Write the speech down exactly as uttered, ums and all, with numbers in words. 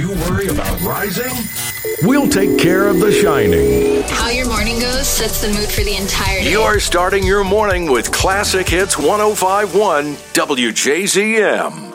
you worry about rising? We'll take care of the shining. How your morning goes sets the mood for the entire day. You're starting your morning with Classic Hits one oh five point one W J Z M.